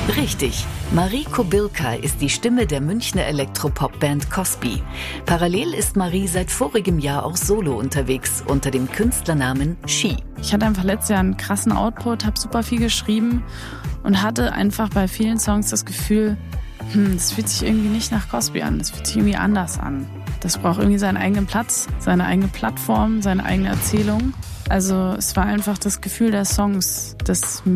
Richtig, Marie Kobylka ist die Stimme der Münchner Elektropop-Band Cosby. Parallel ist Marie seit vorigem Jahr auch solo unterwegs, unter dem Künstlernamen She. Ich hatte einfach letztes Jahr einen krassen Output, habe super viel geschrieben und hatte einfach bei vielen Songs das Gefühl, das fühlt sich irgendwie nicht nach Cosby an, das fühlt sich irgendwie anders an. Das braucht irgendwie seinen eigenen Platz, seine eigene Plattform, seine eigene Erzählung. Also es war einfach das Gefühl der Songs, das